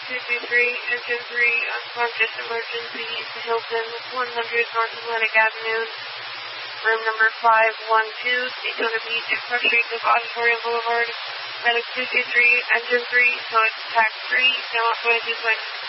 Engine 3, unconscious emergency to Hilton, 100 North Atlantic Avenue, room number 512, Daytona Beach, Expressway to Auditorium Boulevard, Medic 223, Engine 3, contact 3, now 22.2.